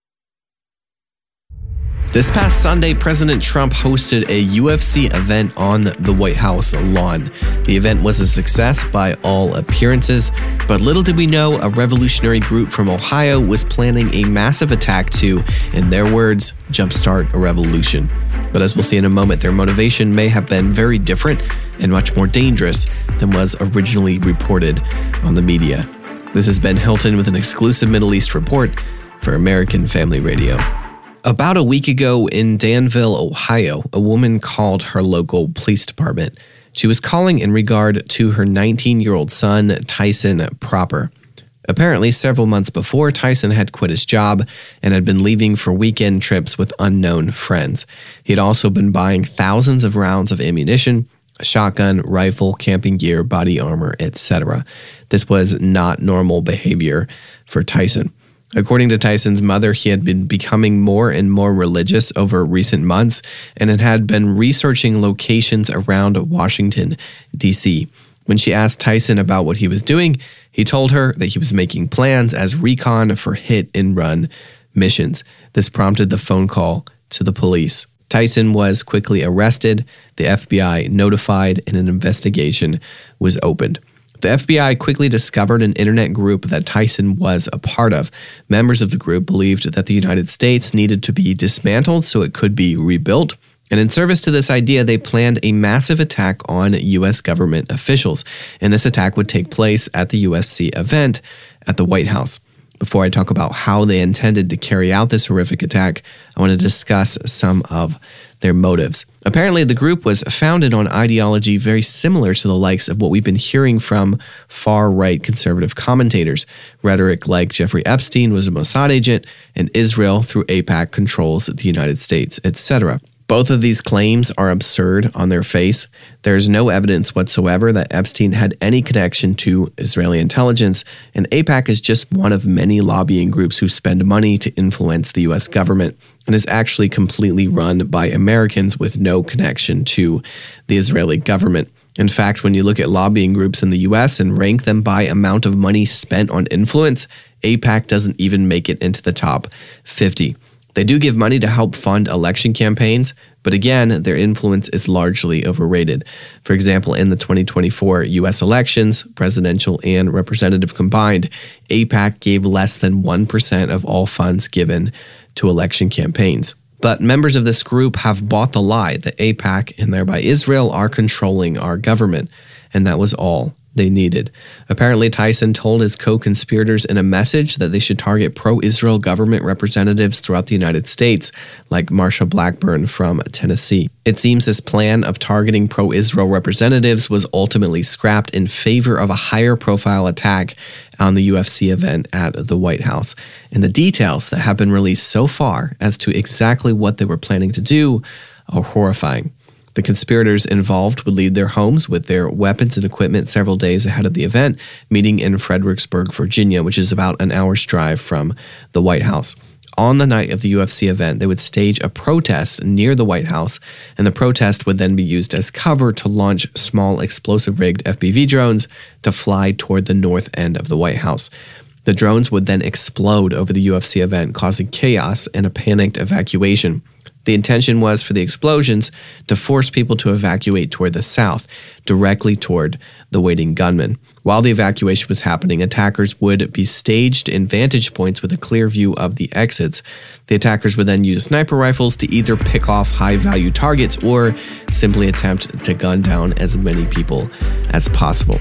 This past Sunday, President Trump hosted a U F C event on the White House lawn. The event was a success by all appearances, but little did we know a revolutionary group from Ohio was planning a massive attack to, in their words, jumpstart a revolution. But as we'll see in a moment, their motivation may have been very different and much more dangerous than was originally reported on the media. This is Ben Hilton with an exclusive Middle East report for American Family Radio. About a week ago in Danville, Ohio, a woman called her local police department. She was calling in regard to her nineteen-year-old son, Tyson Proper. Apparently, several months before, Tyson had quit his job and had been leaving for weekend trips with unknown friends. He had also been buying thousands of rounds of ammunition, a shotgun, rifle, camping gear, body armor, et cetera. This was not normal behavior for Tyson. According to Tyson's mother, he had been becoming more and more religious over recent months and it had been researching locations around Washington, D C When she asked Tyson about what he was doing, he told her that he was making plans as recon for hit-and-run missions. This prompted the phone call to the police. Tyson was quickly arrested, the F B I notified, and an investigation was opened. The F B I quickly discovered an internet group that Tyson was a part of. Members of the group believed that the United States needed to be dismantled so it could be rebuilt. And in service to this idea, they planned a massive attack on U S government officials. And this attack would take place at the U F C event at the White House. Before I talk about how they intended to carry out this horrific attack, I want to discuss some of their motives. Apparently, the group was founded on ideology very similar to the likes of what we've been hearing from far-right conservative commentators. Rhetoric like Jeffrey Epstein was a Mossad agent, and Israel, through AIPAC, controls the United States, et cetera. Both of these claims are absurd on their face. There is no evidence whatsoever that Epstein had any connection to Israeli intelligence, and AIPAC is just one of many lobbying groups who spend money to influence the U S government and is actually completely run by Americans with no connection to the Israeli government. In fact, when you look at lobbying groups in the U S and rank them by amount of money spent on influence, AIPAC doesn't even make it into the top fifty. They do give money to help fund election campaigns, but again, their influence is largely overrated. For example, in the twenty twenty-four U S elections, presidential and representative combined, AIPAC gave less than one percent of all funds given to election campaigns. But members of this group have bought the lie that AIPAC, and thereby Israel, are controlling our government, and that was all they needed. Apparently, Tyson told his co-conspirators in a message that they should target pro-Israel government representatives throughout the United States, like Marsha Blackburn from Tennessee. It seems this plan of targeting pro-Israel representatives was ultimately scrapped in favor of a higher-profile attack on the U F C event at the White House. And the details that have been released so far as to exactly what they were planning to do are horrifying. The conspirators involved would leave their homes with their weapons and equipment several days ahead of the event, meeting in Fredericksburg, Virginia, which is about an hour's drive from the White House. On the night of the U F C event, they would stage a protest near the White House, and the protest would then be used as cover to launch small explosive-rigged F P V drones to fly toward the north end of the White House. The drones would then explode over the U F C event, causing chaos and a panicked evacuation. The intention was for the explosions to force people to evacuate toward the south, directly toward the waiting gunmen. While the evacuation was happening, attackers would be staged in vantage points with a clear view of the exits. The attackers would then use sniper rifles to either pick off high-value targets or simply attempt to gun down as many people as possible.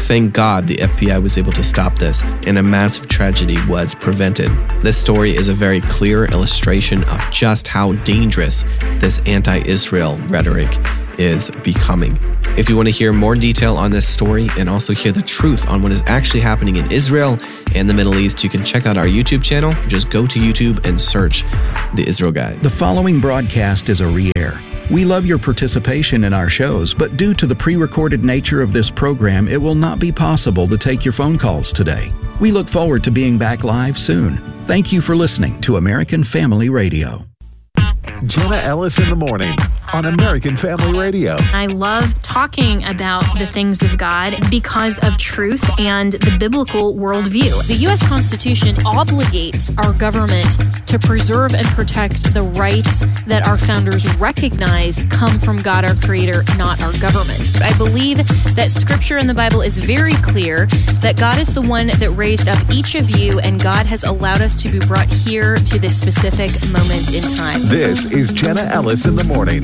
Thank God the F B I was able to stop this and a massive tragedy was prevented. This story is a very clear illustration of just how dangerous this anti-Israel rhetoric is becoming. If you want to hear more detail on this story and also hear the truth on what is actually happening in Israel and the Middle East, you can check out our YouTube channel. Just go to YouTube and search The Israel Guide. The following broadcast is a re-air. We love your participation in our shows, but due to the pre-recorded nature of this program, it will not be possible to take your phone calls today. We look forward to being back live soon. Thank you for listening to American Family Radio. Jenna Ellis in the morning on American Family Radio. I love talking about the things of God because of truth and the biblical worldview. The U S Constitution obligates our government to preserve and protect the rights that our founders recognize come from God, our Creator, not our government. I believe that Scripture in the Bible is very clear that God is the one that raised up each of you, and God has allowed us to be brought here to this specific moment in time. This is Jenna Ellis in the morning.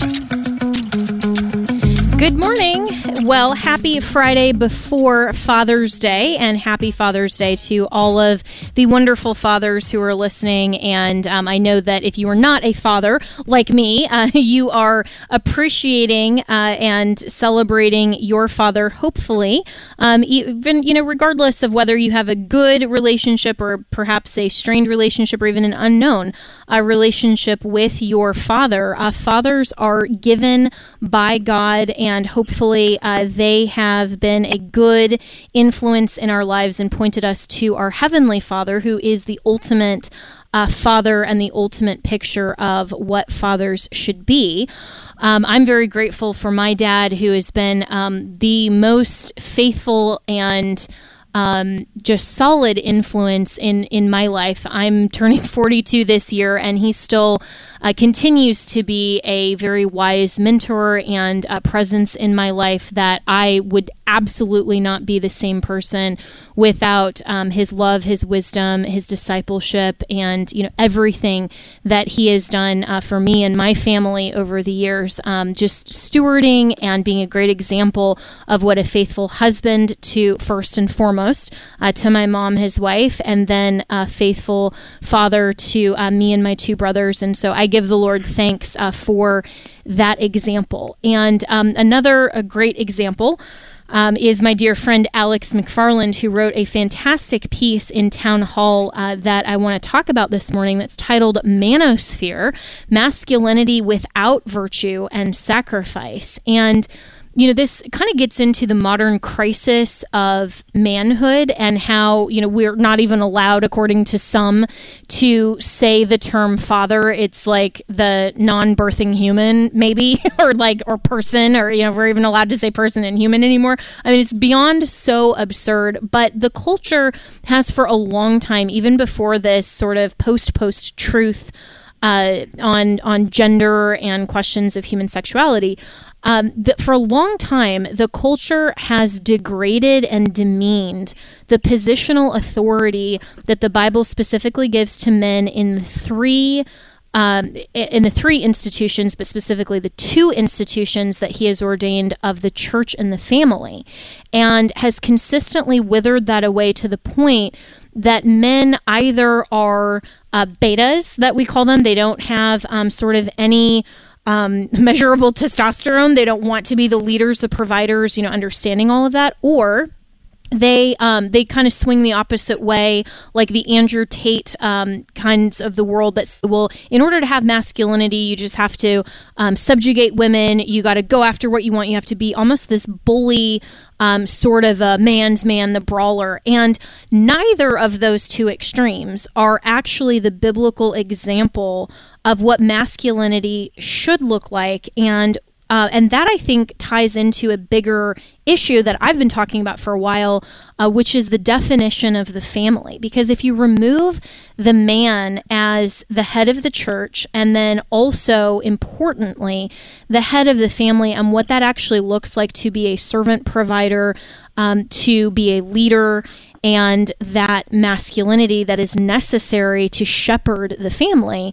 Good morning. Well, happy Friday before Father's Day, and happy Father's Day to all of the wonderful fathers who are listening. And um, I know that if you are not a father like me, uh, you are appreciating uh, and celebrating your father, hopefully, um, even, you know, regardless of whether you have a good relationship or perhaps a strained relationship or even an unknown uh, relationship with your father. Uh, fathers are given by God, and hopefully uh, they have been a good influence in our lives and pointed us to our Heavenly Father, who is the ultimate uh, father and the ultimate picture of what fathers should be. Um, I'm very grateful for my dad, who has been um, the most faithful and Um, just solid influence in, in my life. I'm turning forty-two this year, and he still uh, continues to be a very wise mentor and a presence in my life that I would absolutely not be the same person without um, his love, his wisdom, his discipleship, and you know everything that he has done uh, for me and my family over the years. Um, just stewarding and being a great example of what a faithful husband to first and foremost. Uh, to my mom, his wife, and then a faithful father to uh, me and my two brothers. And so I give the Lord thanks uh, for that example. And um, another a great example um, is my dear friend Alex McFarland, who wrote a fantastic piece in Town Hall uh, that I want to talk about this morning that's titled Manosphere, Masculinity Without Virtue and Sacrifice. And you know, this kind of gets into the modern crisis of manhood and how, you know, we're not even allowed, according to some, to say the term father. It's like the non-birthing human, maybe, or like, or person, or, you know, we're even allowed to say person and human anymore. I mean, it's beyond so absurd, but the culture has for a long time, even before this sort of post-post truth uh, on, on gender and questions of human sexuality, Um, the, for a long time, the culture has degraded and demeaned the positional authority that the Bible specifically gives to men in the three um, in the three institutions, but specifically the two institutions that he has ordained of the church and the family, and has consistently withered that away to the point that men either are uh, betas, that we call them. They don't have um, sort of any Um, measurable testosterone. They don't want to be the leaders, the providers, you know, understanding all of that. Or they um, they kind of swing the opposite way, like the Andrew Tate um, kinds of the world that's, well, in order to have masculinity, you just have to um, subjugate women. You got to go after what you want. You have to be almost this bully, um, sort of a man's man, the brawler. And neither of those two extremes are actually the biblical example of what masculinity should look like. And Uh, and that, I think, ties into a bigger issue that I've been talking about for a while, uh, which is the definition of the family. Because if you remove the man as the head of the church, and then also, importantly, the head of the family, and what that actually looks like to be a servant provider, um, to be a leader, and that masculinity that is necessary to shepherd the family,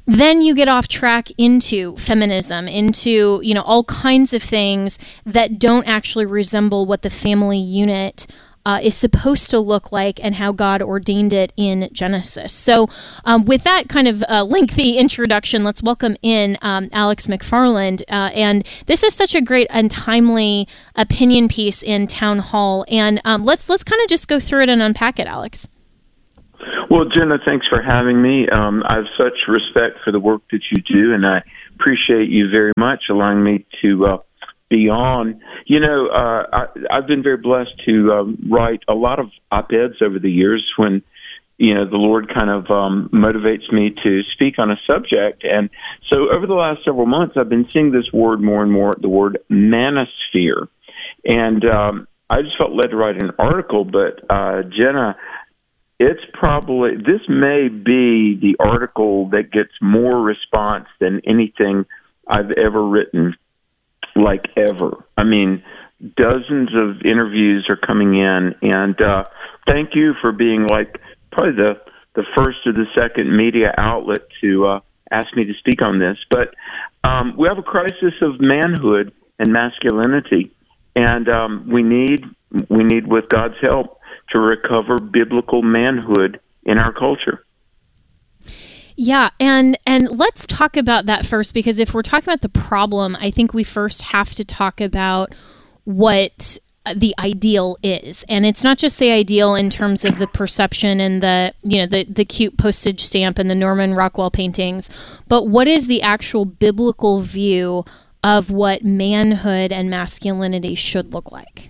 then you get off track into feminism, into, you know, all kinds of things that don't actually resemble what the family unit uh, is supposed to look like and how God ordained it in Genesis. So um, with that kind of uh, lengthy introduction, let's welcome in um, Alex McFarland. Uh, and this is such a great and timely opinion piece in Town Hall. And um, let's let's kind of just go through it and unpack it, Alex. Well, Jenna, thanks for having me. Um, I have such respect for the work that you do, and I appreciate you very much allowing me to uh, be on. You know, uh, I, I've been very blessed to um, write a lot of op-eds over the years when, you know, the Lord kind of um, motivates me to speak on a subject. And so over the last several months, I've been seeing this word more and more, the word manosphere. And um, I just felt led to write an article, but uh, Jenna, it's probably, this may be the article that gets more response than anything I've ever written, like ever. I mean, dozens of interviews are coming in, and uh, thank you for being like probably the, the first or the second media outlet to uh, ask me to speak on this. But um, we have a crisis of manhood and masculinity, and um, we need we need, with God's help, to recover biblical manhood in our culture. Yeah, and and let's talk about that first, because if we're talking about the problem, I think we first have to talk about what the ideal is. And it's not just the ideal in terms of the perception and the, you know, the, the cute postage stamp and the Norman Rockwell paintings, but what is the actual biblical view of what manhood and masculinity should look like?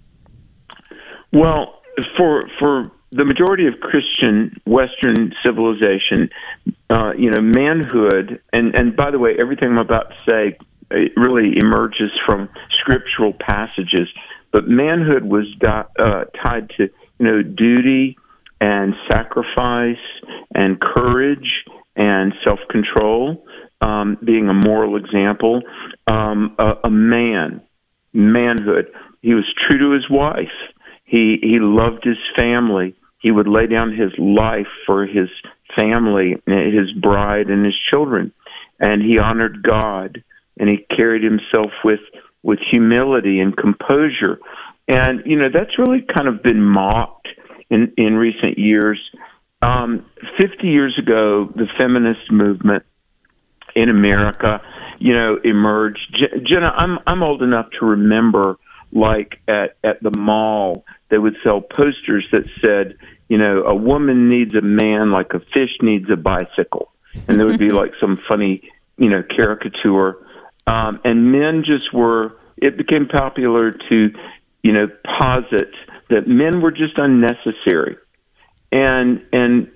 Well, for for the majority of Christian Western civilization, uh, you know, manhood, and, and by the way, everything I'm about to say, it really emerges from scriptural passages, but manhood was di- uh, tied to, you know, duty and sacrifice and courage and self-control, um, being a moral example. Um, a, a man, manhood, he was true to his wife. He he loved his family. He would lay down his life for his family, his bride, and his children. And he honored God, and he carried himself with, with humility and composure. And, you know, that's really kind of been mocked in, in recent years. Um, fifty years ago, the feminist movement in America, you know, emerged. Jenna, I'm I'm old enough to remember, like at, at the mall, they would sell posters that said, you know, a woman needs a man like a fish needs a bicycle. And there would be like some funny, you know, caricature. Um, and men just were, it became popular to, you know, posit that men were just unnecessary. And, and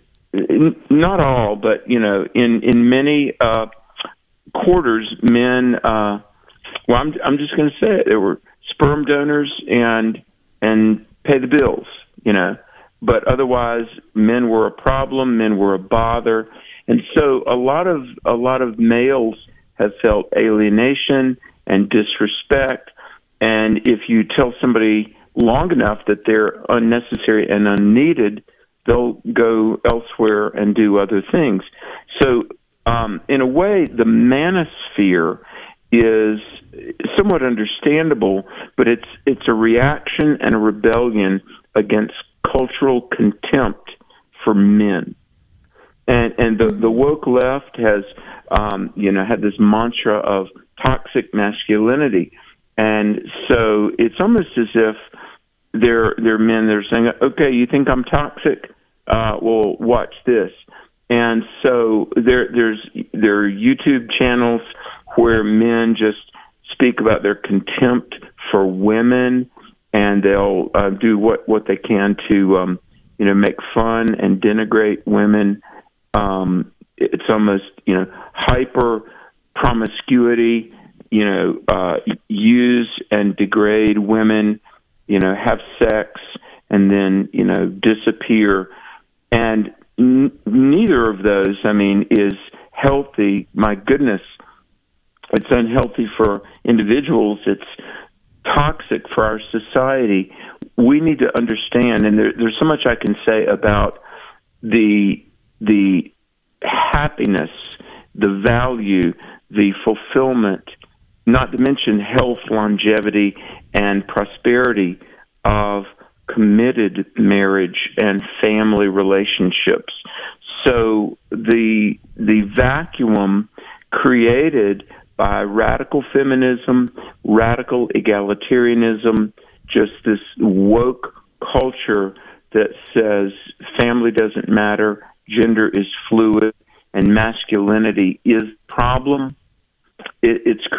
not all, but, you know, in, in many uh, quarters, men, uh, well, I'm, I'm just going to say it, there were sperm donors and, and pay the bills, you know. But otherwise, men were a problem, men were a bother. And so a lot of a lot of males have felt alienation and disrespect. And if you tell somebody long enough that they're unnecessary and unneeded, they'll go elsewhere and do other things. So um, in a way, the manosphere is somewhat understandable, but it's it's a reaction and a rebellion against cultural contempt for men. And and the, the woke left has, um, you know, had this mantra of toxic masculinity. And so it's almost as if they're, they're men that are saying, okay, you think I'm toxic? Uh, well, watch this. And so there, there's there are YouTube channels where men just speak about their contempt for women, and they'll uh, do what, what they can to, um, you know, make fun and denigrate women. Um, it's almost, you know, hyper promiscuity, you know, uh, use and degrade women, you know, have sex and then, you know, disappear. And n- neither of those, I mean, is healthy. My goodness, it's unhealthy for individuals. It's toxic for our society. We need to understand, and there, there's so much I can say about the the happiness the value, the fulfillment, not to mention health, longevity, and prosperity of committed marriage and family relationships. So the the vacuum created by radical feminism, radical egalitarianism, just this woke culture that says family doesn't matter, gender is fluid, and masculinity is the problem. It, it's